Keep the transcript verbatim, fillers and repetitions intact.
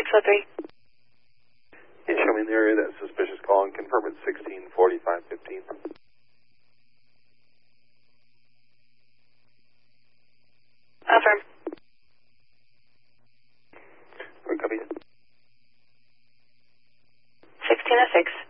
six oh three. Can you show me in the area that suspicious call and confirm it's sixteen forty-five fifteen? Affirm. Or copy? sixteen oh six.